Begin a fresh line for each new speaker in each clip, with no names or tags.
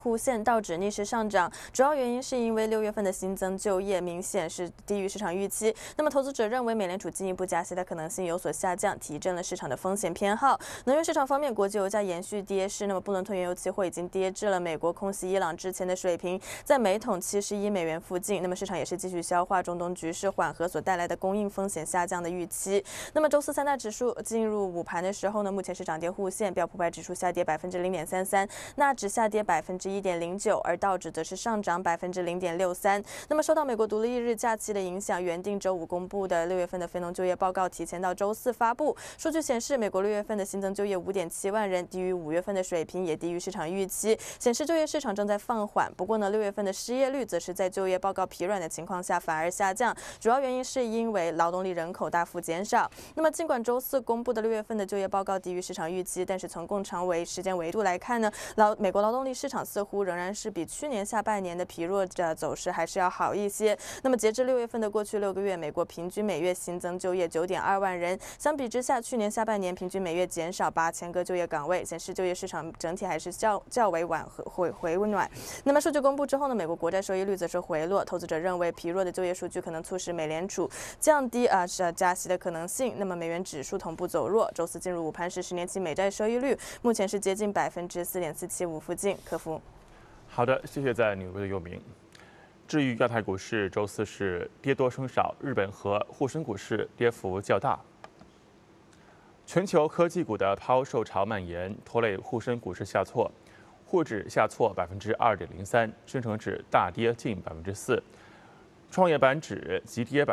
户线道指逆势上涨，主要原因是因为6月份的新增就业明显是低于市场预期。那么投资者认为美联储进一步加息的可能性有所下降，提振了市场的风险偏好。能源市场方面，国际油价延续跌势，那么布伦特原油期货已经跌至了美国空袭伊朗之前的水平，在每桶71美元附近。那么市场也是继续消化中东局势缓和所带来的供应风险下降的预期。那么周四三大指数进入午盘的时候呢，目前是涨跌互现，标普500指数下跌0.33%，纳指下跌1.09%，而道指则是上涨0.63%。那么受到美国独立日假期的影响，原定周五公布的6月份的非农就业报告提前到周四发布。数据显示，美国6月份的新增就业5.7万人，低于5月份的水平，也低于市场预期，显示就业市场正在放缓。不过呢，6月份的失业率则是在就业报告疲软的情况下反而下降，主要原因是因为劳动力人口大幅减少。那么尽管周四公布的6月份的就业报告低于市场预期，但是从更长时间维度来看呢，美国劳动力市场似乎仍然是比去年下半年的疲弱的走势还是要好一些。那么截至6月份的过去6个月，美国平均每月新增就业9.2万人，相比之下，去年下半年平均每月减少8000个就业岗位，显示就业市场整体还是较为回暖。那么数据公布之后呢，美国国债收益率则是回落，投资者认为疲弱的就业数据可能促使美联储降低加息的可能性。那么美元指数同步走弱，周四进入午盘时，10年期美债收益率目前是接近4.475%附近。客服。
好的，谢谢在纽约的佑明。至于亚太股市，周四是跌多升少，日本和沪深股市跌幅较大。全球科技股的抛售潮蔓延，拖累沪深股市下挫，沪指下挫2.03%，深成指大跌近4%，创业板指急跌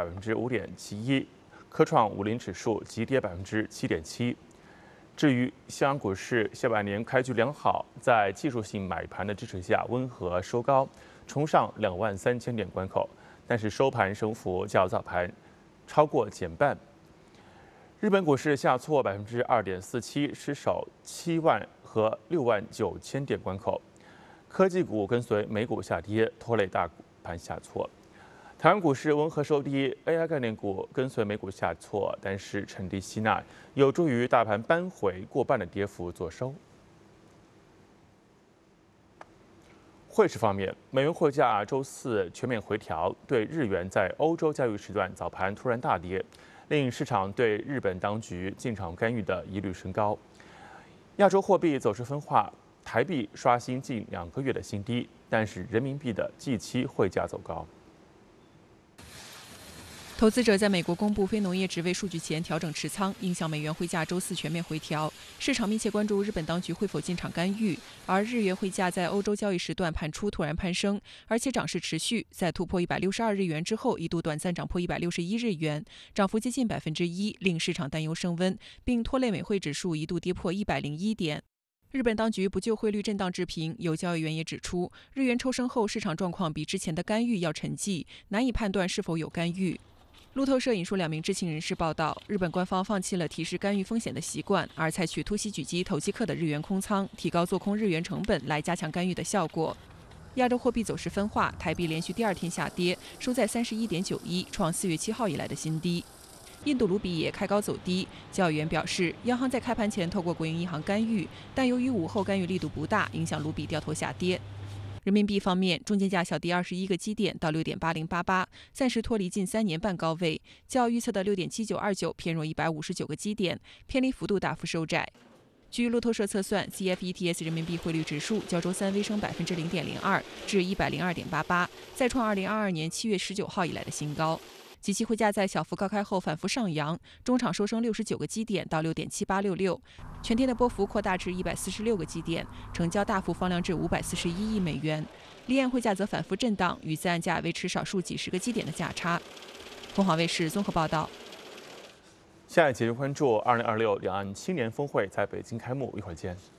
5.71%，科创50指数急跌7.7%。至于香港股市，下半年开局良好，在技术性买盘的支持下温和收高，冲上23000点关口，但是收盘升幅较早盘超过减半。日本股市下挫2.47%，失守7万和6万9千点关口。科技股跟随美股下跌，拖累大盘下挫。台湾股市温和收低 ，AI 概念股跟随美股下挫，但是趁低吸纳，有助于大盘扳回过半的跌幅作收。汇市方面，美元汇价周四全面回调，对日元在欧洲交易时段早盘突然大跌，令市场对日本当局进场干预的疑虑升高。亚洲货币走势分化，台币刷新近2个月的新低，但是人民币的即期汇价走高。
投资者在美国公布非农业职位数据前调整持仓，影响美元汇价周四全面回调。市场密切关注日本当局会否进场干预，而日元汇价在欧洲交易时段盘初突然攀升，而且涨势持续，在突破162日元之后，一度短暂涨破161日元，涨幅接近1%，令市场担忧升温，并拖累美汇指数一度跌破101点。日本当局不就汇率震荡置评，有交易员也指出，日元抽升后市场状况比之前的干预要沉寂，难以判断是否有干预。路透社引述2名知情人士报道，日本官方放弃了提示干预风险的习惯，而采取突袭狙击投机客的日元空仓，提高做空日元成本来加强干预的效果。亚洲货币走势分化，台币连续第2天下跌，收在31.91，创4月7号以来的新低。印度卢比也开高走低，交易员表示，央行在开盘前透过国营银行干预，但由于午后干预力度不大，影响卢比掉头下跌。人民币方面，中间价小跌21个基点到6.8088，暂时脱离近3年半高位，较预测的6.7929偏弱159个基点，偏离幅度大幅收窄。据路透社测算 ，CFETS 人民币汇率指数较周三微升0.02%至102.88，再创2022年7月19号以来的新高。即期汇价在小幅高开后反复上扬，中场收升69个基点到6.7866，全天的波幅扩大至146个基点，成交大幅放量至541亿美元。离岸汇价则反复震荡，与在岸价维持少数几十个基点的价差。凤凰卫视综合报道。
下一节关注2026两岸青年峰会在北京开幕，一会儿见。